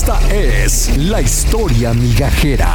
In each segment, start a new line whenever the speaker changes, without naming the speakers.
Esta es la historia migajera.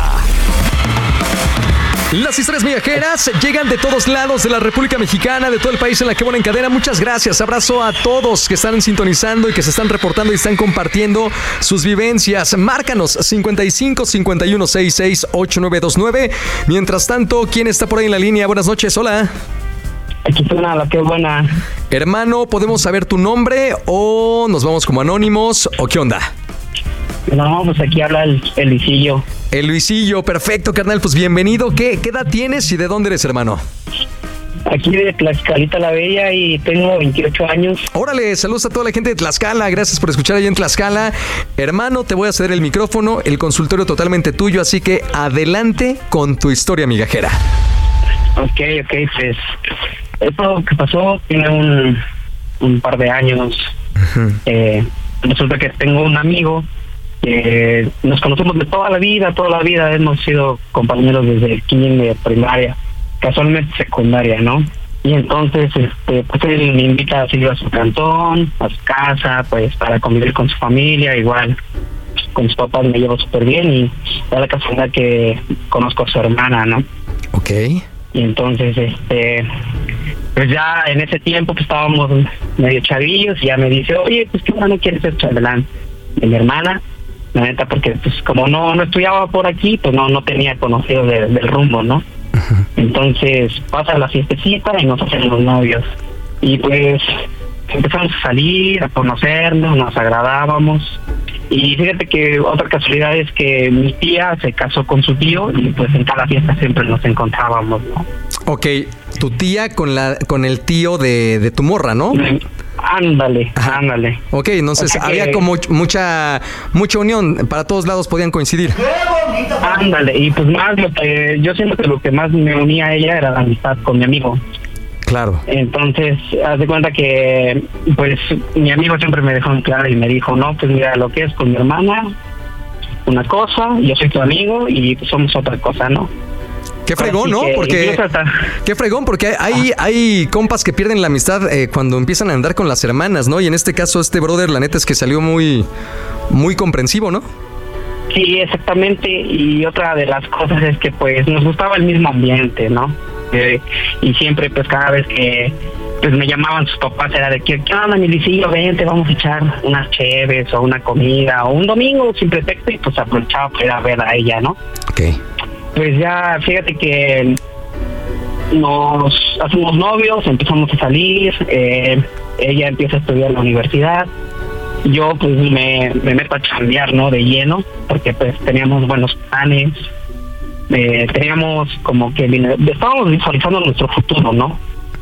Las historias migajeras llegan de todos lados de la República Mexicana, de todo el país en la que van en cadena. Muchas gracias. Abrazo a todos que están sintonizando y que se están reportando y están compartiendo sus vivencias. Márcanos 55 51 66 8929. Mientras tanto, ¿quién está por ahí en la línea? Buenas noches. Hola.
Aquí suena la que buena.
Hermano, ¿podemos saber tu nombre o nos vamos como anónimos o qué onda?
No, pues aquí habla el Luisillo.
El Luisillo, perfecto, carnal. Pues bienvenido. ¿Qué edad tienes y de dónde eres, hermano?
Aquí de Tlaxcalita la Bella y tengo 28 años.
Órale, saludos a toda la gente de Tlaxcala. Gracias por escuchar allá en Tlaxcala. Hermano, te voy a ceder el micrófono, el consultorio totalmente tuyo, así que adelante con tu historia migajera.
Ok, pues esto que pasó tiene un par de años. Uh-huh. Resulta que tengo un amigo que nos conocemos de toda la vida, hemos sido compañeros desde el kinder, primaria, casualmente secundaria, ¿no? Y entonces, pues él me invita a seguir a su cantón, a su casa, pues para convivir con su familia, igual con sus papás me llevo súper bien y da la casualidad que conozco a su hermana, ¿no?
Ok.
Y entonces, pues ya en ese tiempo pues estábamos medio chavillos y ya me dice, oye, pues qué bueno quieres ser chambelán de mi hermana, la neta, porque pues como no estudiaba por aquí, pues no tenía conocido del rumbo, ¿no? Uh-huh. Entonces pasa la fiestecita y nos hacemos novios y pues empezamos a salir, a conocernos, nos agradábamos. Y fíjate que otra casualidad es que mi tía se casó con su tío y pues en cada fiesta siempre nos encontrábamos, ¿no?
Ok, tu tía con el tío de tu morra, ¿no?
Ándale.
Ok, entonces había como mucha unión, para todos lados podían coincidir.
Ándale, y pues más yo siento que lo que más me unía a ella era la amistad con mi amigo.
Claro.
Entonces, haz de cuenta que pues mi amigo siempre me dejó en claro y me dijo, no, pues mira, lo que es con mi hermana, una cosa, yo soy tu amigo y pues somos otra cosa, ¿no?
Qué fregón, ¿no? Porque qué fregón, porque hay compas que pierden la amistad cuando empiezan a andar con las hermanas, ¿no? Y en este caso este brother, la neta es que salió muy comprensivo, ¿no?
Sí, exactamente. Y otra de las cosas es que pues nos gustaba el mismo ambiente, ¿no? Y siempre pues cada vez que pues me llamaban sus papás era de que ¿qué onda, mi Luisillo? Vente, vamos a echar unas cheves o una comida o un domingo sin pretexto y pues aprovechaba para ir a ver a ella, ¿no?
Okay.
Pues ya, fíjate que nos hacemos novios, empezamos a salir, ella empieza a estudiar en la universidad, yo pues me meto a chambear, ¿no? De lleno, porque pues teníamos buenos planes, teníamos como que estábamos visualizando nuestro futuro, ¿no?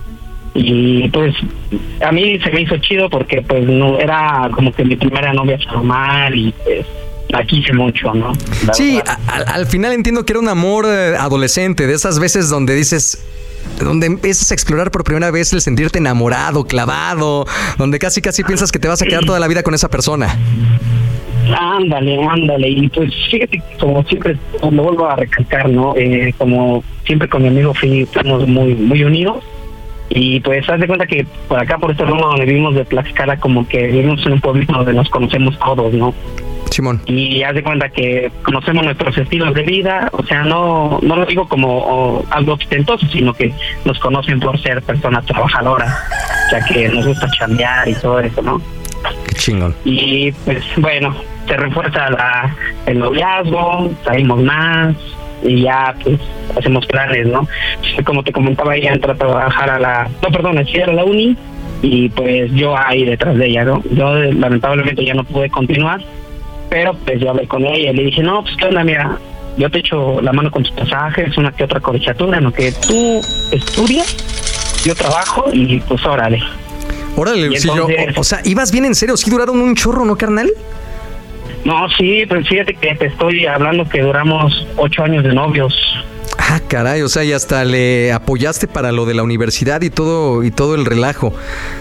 Y pues a mí se me hizo chido porque pues no era como que mi primera novia formal y pues la quise mucho, ¿no?
Sí, al final entiendo que era un amor adolescente, de esas veces donde dices, donde empiezas a explorar por primera vez el sentirte enamorado, clavado, donde casi piensas que te vas a quedar toda la vida con esa persona.
Ándale, y pues fíjate que como siempre, lo vuelvo a recalcar, ¿no? Como siempre con mi amigo fuimos muy unidos. Y pues haz de cuenta que por acá, por este rumbo donde vivimos de Tlaxcala, como que vivimos en un pueblito donde nos conocemos todos, ¿no?
Simón.
Y haz de cuenta que conocemos nuestros estilos de vida, o sea, no lo digo como algo ostentoso, sino que nos conocen por ser personas trabajadoras, o sea, que nos gusta chambear y todo eso, ¿no?
Qué chingón.
Y pues bueno, se refuerza el noviazgo, salimos más y ya pues hacemos planes, ¿no? Como te comentaba, ella entra a trabajar a la uni y pues yo ahí detrás de ella, ¿no? Yo lamentablemente ya no pude continuar, pero pues yo hablé con ella y le dije, no, pues qué onda, mira, yo te echo la mano con tus pasajes, una que otra colegiatura, en lo que tú estudias, yo trabajo y pues órale,
Luisillo, o sea, ibas bien en serio, sí duraron un chorro, ¿no, carnal?
No, sí, pues fíjate que te estoy hablando que duramos 8 años de novios.
Ah, caray, o sea, y hasta le apoyaste para lo de la universidad y todo el relajo.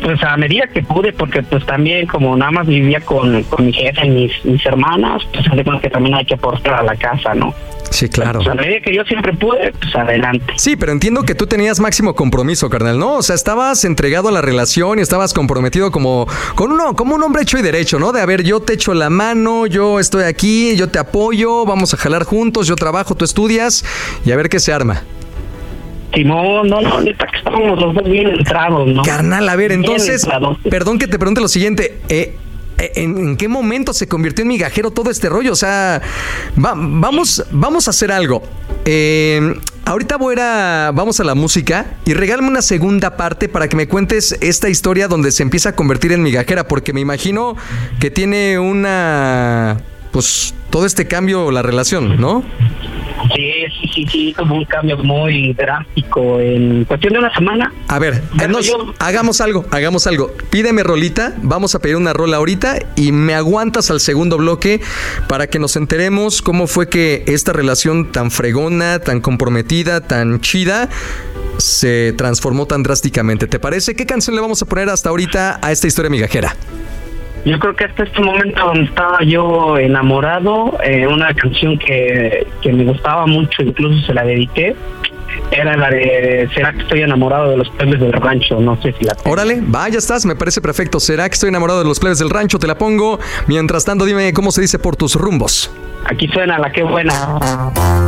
pues a medida que pude, porque pues también como nada más vivía con mi jefe y mis hermanas, pues hace cuenta que también hay que aportar a la casa, ¿no?
Sí, claro.
Pues a medida que yo siempre pude, pues adelante.
Sí, pero entiendo que tú tenías máximo compromiso, carnal, ¿no? O sea, estabas entregado a la relación y estabas comprometido como un hombre hecho y derecho, ¿no? De, a ver, yo te echo la mano, yo estoy aquí, yo te apoyo, vamos a jalar juntos, yo trabajo, tú estudias y a ver qué se arma.
Simón, no, neta que estábamos los dos bien entrados, ¿no?
Carnal, a ver,
Bien
entonces,
entrados.
perdón que te pregunte lo siguiente, ¿en qué momento se convirtió en migajero todo este rollo? O sea, vamos a hacer algo. Ahorita vamos a la música y regálame una segunda parte para que me cuentes esta historia donde se empieza a convertir en migajera, porque me imagino que tiene pues todo este cambio la relación, ¿no?
Sí, tuvo un cambio muy drástico en cuestión de una semana.
A ver, hagamos algo. Pídeme rolita, vamos a pedir una rola ahorita y me aguantas al segundo bloque para que nos enteremos cómo fue que esta relación tan fregona, tan comprometida, tan chida se transformó tan drásticamente. ¿Te parece? ¿Qué canción le vamos a poner hasta ahorita a esta historia migajera?
Yo creo que hasta este momento donde estaba yo enamorado, una canción que me gustaba mucho, incluso se la dediqué, era la de ¿Será que estoy enamorado de los plebes del rancho? No sé si la tengo.
Órale, ya estás, me parece perfecto. ¿Será que estoy enamorado de los plebes del rancho? Te la pongo. Mientras tanto, dime cómo se dice por tus rumbos.
Aquí suena la que buena.